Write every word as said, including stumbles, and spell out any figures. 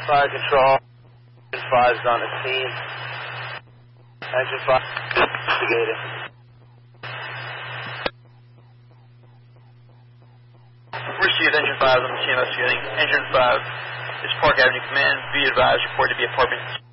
Fire control. Engine five's on the scene. Engine five investigating. Received Engine five on the scene investigating. Engine five is Park Avenue Command. Be advised, report to be apartment